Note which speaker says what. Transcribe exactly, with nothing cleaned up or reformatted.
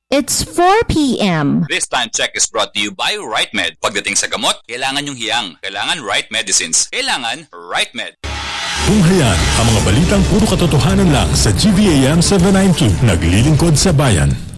Speaker 1: It's four p m
Speaker 2: This time check is brought to you by RightMed. Pagdating sa gamot, kailangan yung hiyang. Kailangan right medicines. Kailangan RightMed.
Speaker 3: Tunghayan ang mga balitang puro katotohanan lang sa G V A M seven ninety-two. Naglilingkod sa bayan.